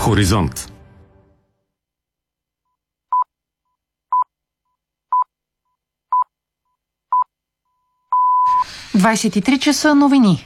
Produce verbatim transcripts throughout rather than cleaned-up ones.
Хоризонт. двадесет и три часа новини.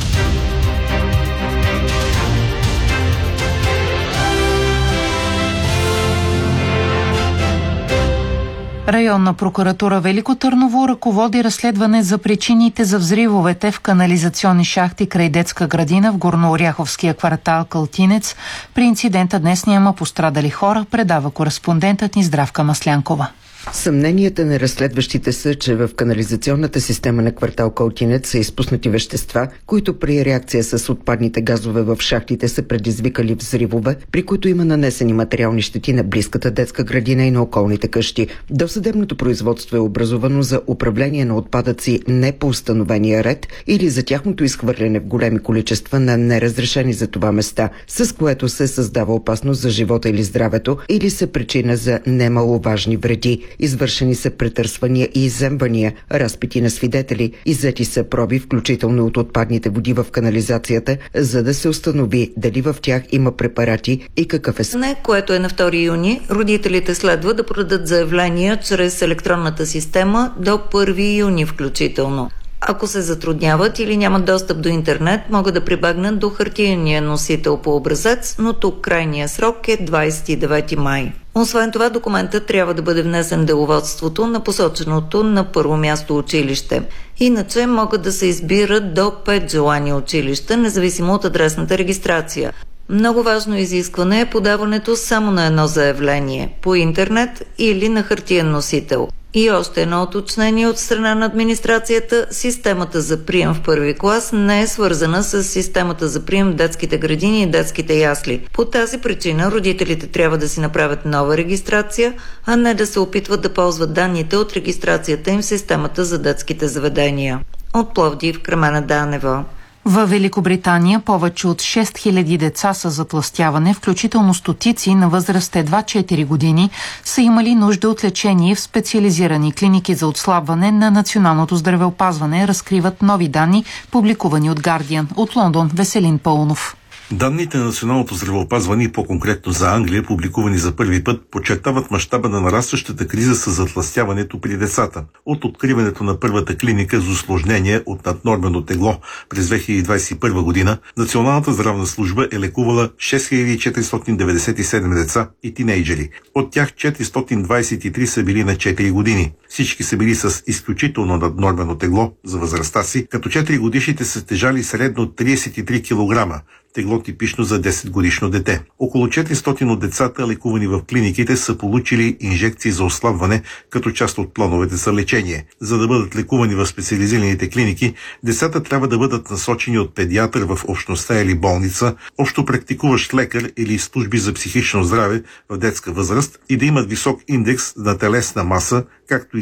Районна прокуратура Велико Търново ръководи разследване за причините за взривовете в канализационни шахти край детска градина в Горнооряховския квартал Калтинец. При инцидента днес няма пострадали хора, предава кореспондентът ни Здравка Маслянкова. Съмненията на разследващите са, че в канализационната система на квартал Калтинец са изпуснати вещества, които при реакция с отпадните газове в шахтите са предизвикали взривове, при които има нанесени материални щети на близката детска градина и на околните къщи. Досъдебното производство е образувано за управление на отпадъци не по установения ред или за тяхното изхвърляне в големи количества на неразрешени за това места, с което се създава опасност за живота или здравето или се причина за немаловажни вреди. Извършени са претърсвания и изземвания, разпити на свидетели, иззети са проби, включително от отпадните води в канализацията, за да се установи дали в тях има препарати и какъв е съдът. Което е на втори юни, родителите следва да подадат заявления чрез електронната система до първи юни включително. Ако се затрудняват или нямат достъп до интернет, могат да прибегнат до хартиения носител по образец, но тук крайният срок е двадесет и девети май. Освен това, документът трябва да бъде внесен в деловодството на посоченото на първо място училище. Иначе могат да се избират до пет желани училища, независимо от адресната регистрация. Много важно изискване е подаването само на едно заявление – по интернет или на хартиен носител. И още едно уточнение от страна на администрацията – системата за прием в първи клас не е свързана с системата за прием в детските градини и детските ясли. По тази причина родителите трябва да си направят нова регистрация, а не да се опитват да ползват данните от регистрацията им в системата за детските заведения. От Пловдив, Кремена Данева. В Великобритания повече от шест хиляди деца с затлъстяване, включително стотици на възраст едва четири години, са имали нужда от лечение в специализирани клиники за отслабване на националното здравеопазване, разкриват нови данни, публикувани от Guardian. От Лондон, Веселин Паунов. Данните на националното здравеопазване и по-конкретно за Англия, публикувани за първи път, подчертават мащаба на нарастващата криза с затлъстяването при децата. От откриването на първата клиника за усложнение от наднормено тегло през две хиляди двадесет и първа година, Националната здравна служба е лекувала шест хиляди четиристотин деветдесет и седем деца и тинейджери. От тях четиристотин двадесет и три са били на четири години. Всички са били с изключително наднормено тегло за възрастта си, като четири годишните са тежали средно тридесет и три килограма. Тегло типично за десет годишно дете. Около четиристотин от децата, лекувани в клиниките, са получили инжекции за ослабване като част от плановете за лечение. За да бъдат лекувани в специализираните клиники, децата трябва да бъдат насочени от педиатър в общността или болница, общо практикуващ лекар или служби за психично здраве в детска възраст и да имат висок индекс на телесна маса, както и